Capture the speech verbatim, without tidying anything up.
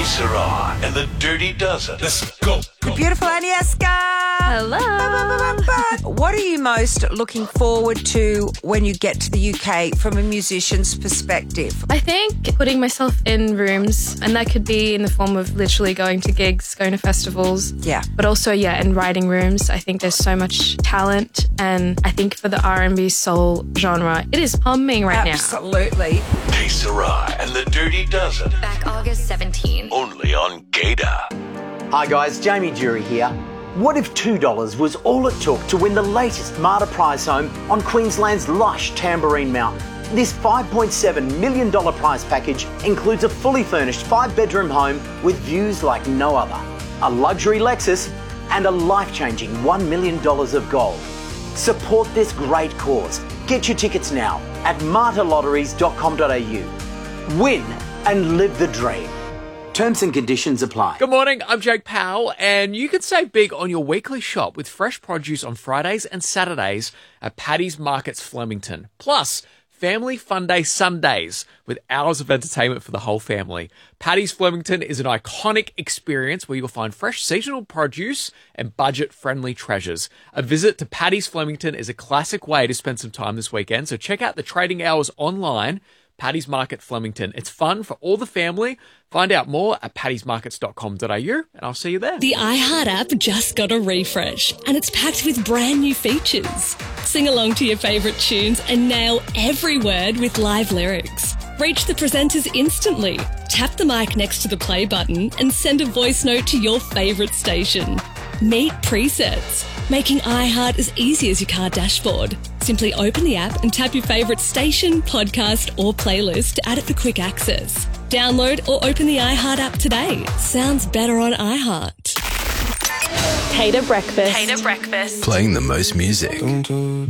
Sarah and the Dirty Dozen. Let's go. The beautiful Agnieszka. Hello. What are you most looking forward to when you get to the U K from a musician's perspective? I think putting myself in rooms, and that could be in the form of literally going to gigs, going to festivals. Yeah. But also, yeah, in writing rooms. I think there's so much talent, and I think for the R and B soul genre, it is humming right Absolutely. Hey Sarah and the Dirty Dozen. Back August seventeenth. Only on Gator. Hi guys, Jamie Jury here. What if two dollars was all it took to win the latest Marta prize home on Queensland's lush Tambourine Mountain? This five point seven million dollars prize package includes a fully furnished five-bedroom home with views like no other, a luxury Lexus, and a life-changing one million dollars of gold. Support this great cause. Get your tickets now at marta lotteries dot com dot a u. Win and live the dream. Terms and conditions apply. Good morning, I'm Jake Powell, and you can save big on your weekly shop with fresh produce on Fridays and Saturdays at Paddy's Markets Flemington. Plus, Family Fun Day Sundays with hours of entertainment for the whole family. Paddy's Flemington is an iconic experience where you'll find fresh seasonal produce and budget-friendly treasures. A visit to Paddy's Flemington is a classic way to spend some time this weekend, so check out the trading hours online. Paddy's Market Flemington. It's fun for all the family. Find out more at paddys markets dot com dot a u, and I'll see you there. The iHeart app just got a refresh, and it's packed with brand new features. Sing along to your favourite tunes and nail every word with live lyrics. Reach the presenters instantly. Tap the mic next to the play button and send a voice note to your favourite station. Meet presets, making iHeart as easy as your car dashboard. Simply open the app and tap your favourite station, podcast or playlist to add it for quick access. Download or open the iHeart app today. Sounds better on iHeart. Cater breakfast. Cater breakfast. Playing the most music.